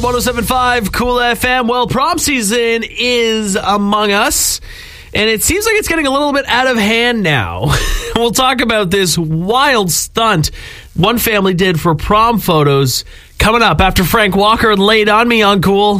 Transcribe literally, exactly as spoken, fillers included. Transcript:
one oh seven point five Cool F M. Well, prom season is among us, and it seems like it's getting a little bit out of hand now. We'll talk about this wild stunt one family did for prom photos coming up after Frank Walker laid on me on Cool.